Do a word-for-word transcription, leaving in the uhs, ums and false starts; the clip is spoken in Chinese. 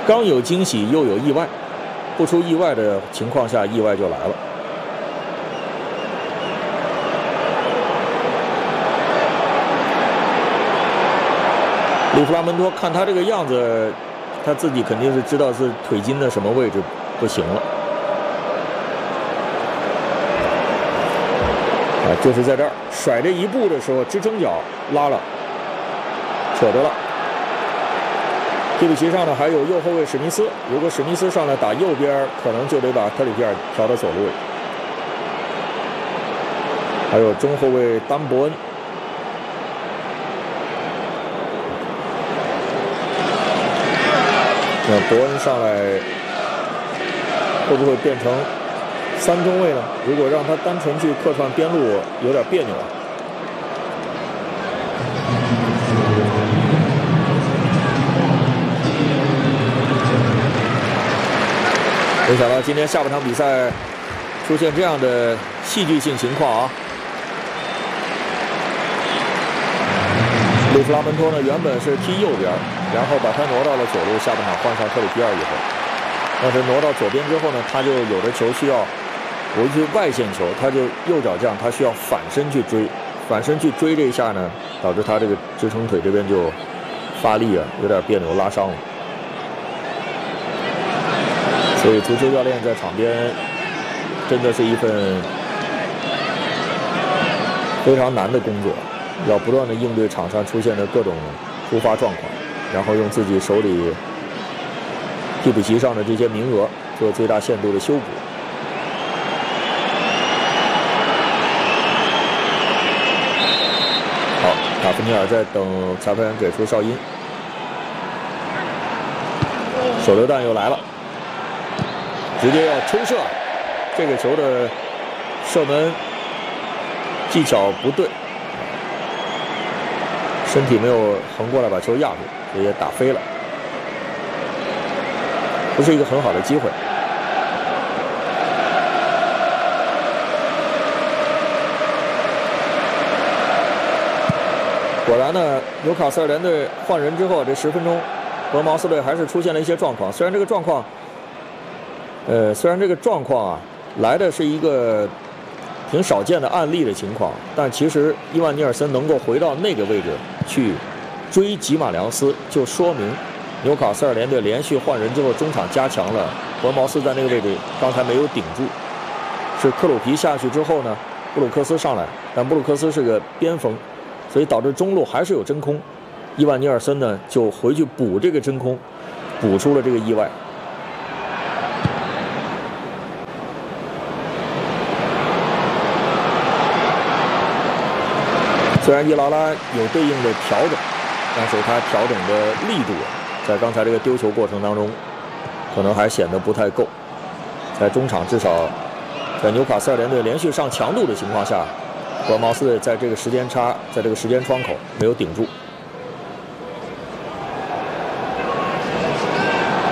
刚有惊喜又有意外，不出意外的情况下，意外就来了。里弗拉门托看他这个样子，他自己肯定是知道是腿筋的什么位置不行了。啊，就是在这儿甩这一步的时候，支撑脚拉了，扯着了。替补席上呢还有右后卫史密斯，如果史密斯上来打右边，可能就得把特里皮尔调到左路位。还有中后卫丹伯恩。那伯恩上来会不会变成三中卫呢？如果让他单纯去客串边路，有点别扭啊。没想到今天下半场比赛出现这样的戏剧性情况啊！里弗拉门托呢原本是踢右边，然后把他挪到了左路，下半场换上特里皮尔以后，但是挪到左边之后呢，他就有的球需要回去外线球，他就右脚将，他需要反身去追，反身去追这一下呢，导致他这个支撑腿这边就发力啊，有点别扭，拉伤了。所以足球教练在场边真的是一份非常难的工作，要不断的应对场上出现的各种突发状况，然后用自己手里替补席上的这些名额做最大限度的修补。好，卡夫尼尔在等裁判员给出哨音，手榴弹又来了。直接要抽射，这个球的射门技巧不对，身体没有横过来把球压住，所以也打飞了，不是一个很好的机会。果然呢，纽卡斯尔联队换人之后，这十分钟，伯恩茅斯队还是出现了一些状况，虽然这个状况。呃，虽然这个状况啊，来的是一个挺少见的案例的情况，但其实伊万尼尔森能够回到那个位置去追吉马良斯，就说明纽卡斯尔联队连续换人之后，中场加强了。伯恩茅斯在那个位置刚才没有顶住，是克鲁皮下去之后呢，布鲁克斯上来，但布鲁克斯是个边锋，所以导致中路还是有真空。伊万尼尔森呢就回去补这个真空，补出了这个意外。虽然伊劳拉有对应的调整，但是他调整的力度在刚才这个丢球过程当中可能还显得不太够。在中场至少在纽卡斯尔联队连续上强度的情况下，伯恩茅斯队在这个时间差在这个时间窗口没有顶住。